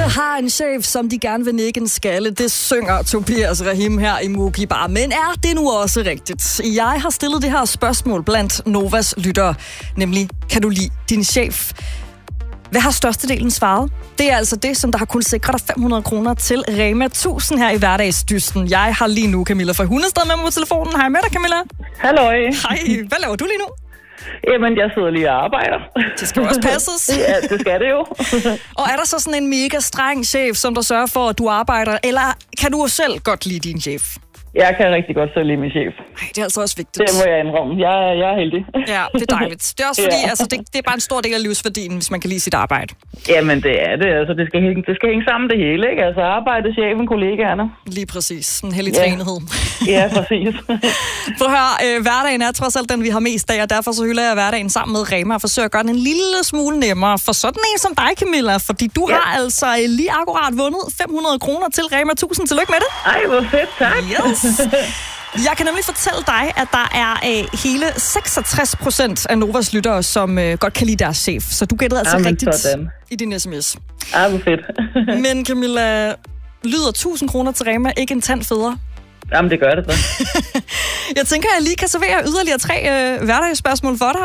har en chef, som de gerne vil nikke en skalle. Det synger Tobias Rahim her i Mugi Bar. Men er det nu også rigtigt? Jeg har stillet det her spørgsmål blandt Novas lyttere. Nemlig, kan du lide din chef? Hvad har størstedelen svaret? Det er altså det, som der har kunnet sikre dig 500 kroner til Rema 1000 her i hverdagsdysten. Jeg har lige nu Camilla fra Hundested med mig på telefonen. Hej med dig, Camilla. Halløj. Hej, hvad laver du lige nu? Jamen, jeg sidder lige og arbejder. Det skal jo også passes. Ja, det skal det jo. Og er der så sådan en mega streng chef, som der sørger for, at du arbejder? Eller kan du selv godt lide din chef? Jeg kan rigtig godt selv lide min chef. Nej, det er altså også vigtigt. Det må jeg indrømme. Jeg er heldig. Ja, det er dejligt. Det er også fordi, altså, det er bare en stor del af livsværdien, hvis man kan lide sit arbejde. Jamen, det er det. Altså, det skal hænge sammen det hele, ikke? Altså, arbejde, chefen, kollegaerne. Lige præcis. En hellig træenhed. Ja, præcis. Prøv at høre, hverdagen er trods alt den, vi har mest af, og derfor så hylder jeg hverdagen sammen med Rema og forsøger at gøre den en lille smule nemmere for sådan en som dig, Camilla. Fordi du har altså lige akkurat vundet 500 kroner til Rema 1000. Tillykke med det. Ej, hvor fedt, tak. Yes. Jeg kan nemlig fortælle dig, at der er hele 66% af Novas lyttere, som godt kan lide deres chef. Så du gættede altså rigtigt sådan i din sms. Ej, hvor fedt. Men Camilla, lyder 1000 kroner til Rema ikke en tand federe? Jamen, det gør det så. Jeg tænker, at jeg lige kan servere yderligere 3 hverdagsspørgsmål for dig.